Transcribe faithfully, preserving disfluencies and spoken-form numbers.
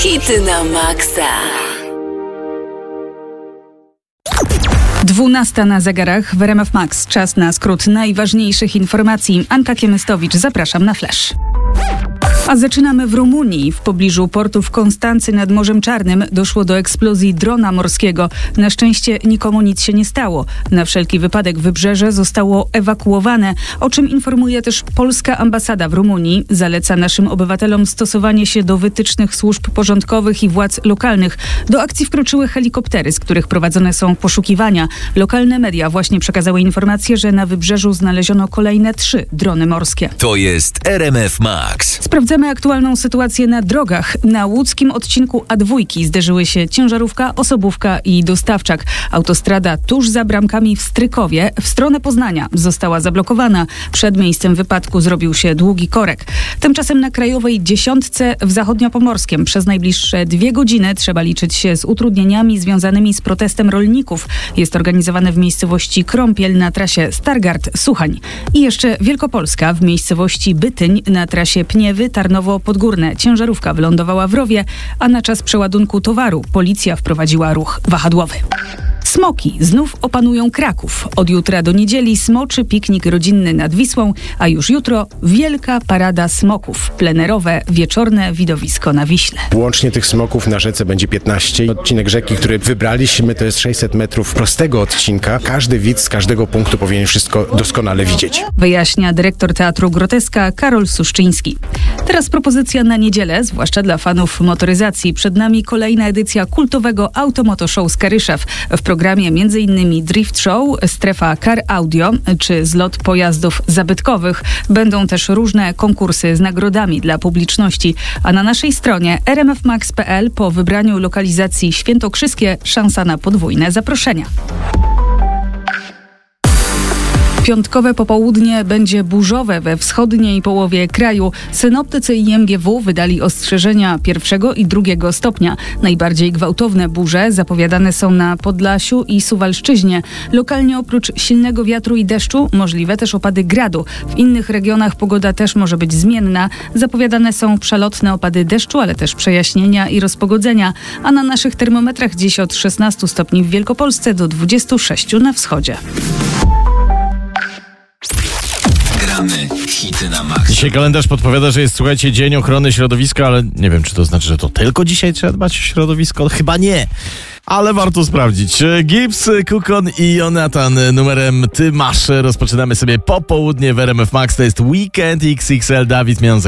Hity na maksa. Dwunasta na zegarach w R M F Max. Czas na skrót najważniejszych informacji. Anka Kiemystowicz, zapraszam na Flash. A zaczynamy w Rumunii. W pobliżu portu w Konstancy nad Morzem Czarnym doszło do eksplozji drona morskiego. Na szczęście nikomu nic się nie stało. Na wszelki wypadek wybrzeże zostało ewakuowane, o czym informuje też polska ambasada w Rumunii. Zaleca naszym obywatelom stosowanie się do wytycznych służb porządkowych i władz lokalnych. Do akcji wkroczyły helikoptery, z których prowadzone są poszukiwania. Lokalne media właśnie przekazały informację, że na wybrzeżu znaleziono kolejne trzy drony morskie. To jest R M F Max. Sprawdzamy aktualną sytuację na drogach. Na łódzkim odcinku A dwa zderzyły się ciężarówka, osobówka i dostawczak. Autostrada tuż za bramkami w Strykowie w stronę Poznania została zablokowana. Przed miejscem wypadku zrobił się długi korek. Tymczasem na krajowej dziesiątce w Zachodniopomorskiem przez najbliższe dwie godziny trzeba liczyć się z utrudnieniami związanymi z protestem rolników. Jest organizowane w miejscowości Krąpiel na trasie Stargard-Suchań. I jeszcze Wielkopolska w miejscowości Bytyń na trasie Pniewy Tarnowo-Podgórne. Ciężarówka wylądowała w rowie, a na czas przeładunku towaru policja wprowadziła ruch wahadłowy. Smoki znów opanują Kraków. Od jutra do niedzieli smoczy piknik rodzinny nad Wisłą, a już jutro wielka parada smoków. Plenerowe, wieczorne widowisko na Wiśle. Łącznie tych smoków na rzece będzie piętnaście. Odcinek rzeki, który wybraliśmy, to jest sześćset metrów prostego odcinka. Każdy widz z każdego punktu powinien wszystko doskonale widzieć. Wyjaśnia dyrektor Teatru Groteska Karol Suszczyński. Teraz propozycja na niedzielę, zwłaszcza dla fanów motoryzacji. Przed nami kolejna edycja kultowego Automoto Show z Karyszew. W programie między innymi Drift Show, strefa Car Audio czy zlot pojazdów zabytkowych. Będą też różne konkursy z nagrodami dla publiczności. A na naszej stronie r m f max kropka p l po wybraniu lokalizacji świętokrzyskie szansa na podwójne zaproszenia. Piątkowe popołudnie będzie burzowe we wschodniej połowie kraju. Synoptycy i M G W wydali ostrzeżenia pierwszego i drugiego stopnia. Najbardziej gwałtowne burze zapowiadane są na Podlasiu i Suwalszczyźnie. Lokalnie oprócz silnego wiatru i deszczu możliwe też opady gradu. W innych regionach pogoda też może być zmienna. Zapowiadane są przelotne opady deszczu, ale też przejaśnienia i rozpogodzenia. A na naszych termometrach dziś od szesnastu stopni w Wielkopolsce do dwudziestu sześciu na wschodzie. Hity na maksa. Dzisiaj kalendarz podpowiada, że jest, słuchajcie, Dzień Ochrony Środowiska, ale nie wiem, czy to znaczy, że to tylko dzisiaj trzeba dbać o środowisko. Chyba nie, ale warto sprawdzić. Gibbs, Kukon i Jonathan numerem Ty masz. Rozpoczynamy sobie popołudnie w R M F Max. To jest Weekend X X L. Dawid Mianza.